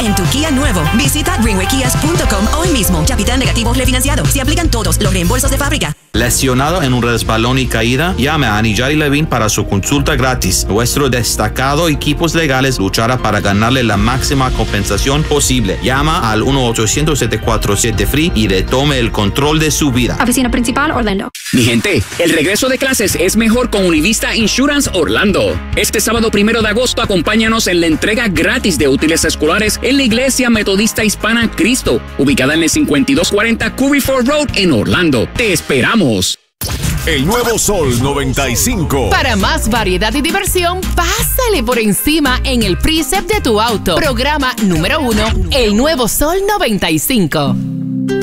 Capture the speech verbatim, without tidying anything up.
en tu Kia nuevo. Visita greenway kias punto com hoy mismo. Capital negativo refinanciado. Se aplican todos los reembolsos de fábrica. Lesionado en un resbalón y caída, llame a Anijay Levin para su consulta gratis. Nuestro destacado equipos legales luchará para ganarle la máxima compensación posible. Llama al uno ochocientos siete cuatro siete F R E E y retome el control de su vida. Oficina principal, Orlando. Mi gente, el regreso de clases es mejor con Univista Insurance Orlando. Este sábado primero de agosto acompáñanos en la entrega gratis de útiles escolares en la Iglesia Metodista Hispana Cristo, ubicada en el cincuenta y dos cuarenta Curry Ford Road en Orlando. ¡Te esperamos! El nuevo Sol noventa y cinco. Para más variedad y diversión, pásale por encima en el Precept de tu auto. Programa número uno, el nuevo Sol noventa y cinco.